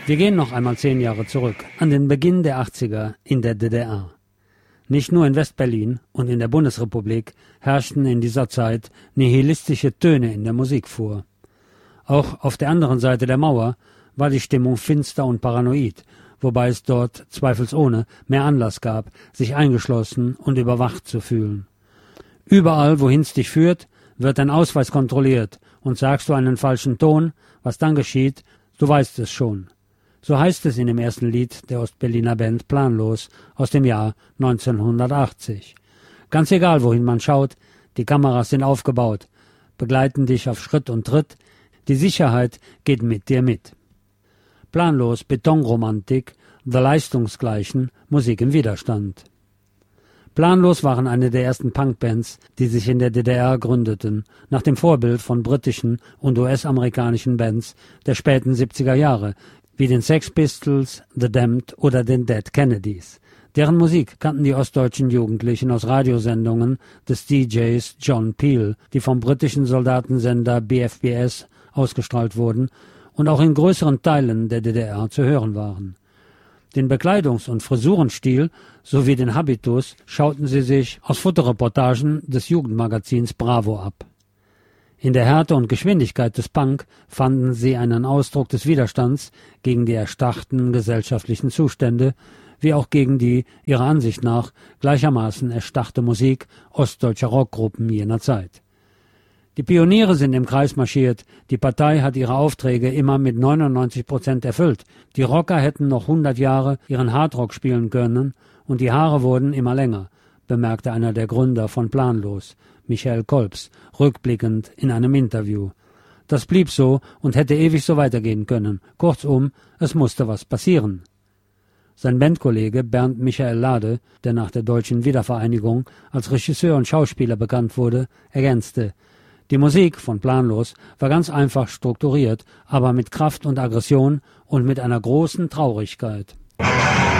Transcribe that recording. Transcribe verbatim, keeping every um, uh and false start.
Wir gehen noch einmal zehn Jahre zurück, an den Beginn der achtziger in der D D R. Nicht nur in West-Berlin und in der Bundesrepublik herrschten in dieser Zeit nihilistische Töne in der Musik vor. Auch auf der anderen Seite der Mauer war die Stimmung finster und paranoid, wobei es dort zweifelsohne mehr Anlass gab, sich eingeschlossen und überwacht zu fühlen. Überall, wohin es dich führt, wird dein Ausweis kontrolliert, und sagst du einen falschen Ton, was dann geschieht, du weißt es schon. So heißt es in dem ersten Lied der Ostberliner Band Planlos aus dem Jahr neunzehnhundertachtzig. Ganz egal, wohin man schaut, die Kameras sind aufgebaut, begleiten dich auf Schritt und Tritt, die Sicherheit geht mit dir mit. Planlos, Betonromantik, The Leistungsgleichen, Musik im Widerstand. Planlos waren eine der ersten Punkbands, die sich in der D D R gründeten, nach dem Vorbild von britischen und U S-amerikanischen Bands der späten siebziger Jahre, wie den Sex Pistols, The Damned oder den Dead Kennedys. Deren Musik kannten die ostdeutschen Jugendlichen aus Radiosendungen des D Js John Peel, die vom britischen Soldatensender B F B S ausgestrahlt wurden und auch in größeren Teilen der D D R zu hören waren. Den Bekleidungs- und Frisurenstil sowie den Habitus schauten sie sich aus Fotoreportagen des Jugendmagazins Bravo ab. In der Härte und Geschwindigkeit des Punk fanden sie einen Ausdruck des Widerstands gegen die erstarrten gesellschaftlichen Zustände, wie auch gegen die, ihrer Ansicht nach, gleichermaßen erstarrte Musik ostdeutscher Rockgruppen jener Zeit. Die Pioniere sind im Kreis marschiert, die Partei hat ihre Aufträge immer mit neunundneunzig Prozent erfüllt, die Rocker hätten noch hundert Jahre ihren Hardrock spielen können und die Haare wurden immer länger, bemerkte einer der Gründer von Planlos, Michael Kolbs, rückblickend in einem Interview. Das blieb so und hätte ewig so weitergehen können. Kurzum, es musste was passieren. Sein Bandkollege Bernd Michael Lade, der nach der deutschen Wiedervereinigung als Regisseur und Schauspieler bekannt wurde, ergänzte: Die Musik von Planlos war ganz einfach strukturiert, aber mit Kraft und Aggression und mit einer großen Traurigkeit.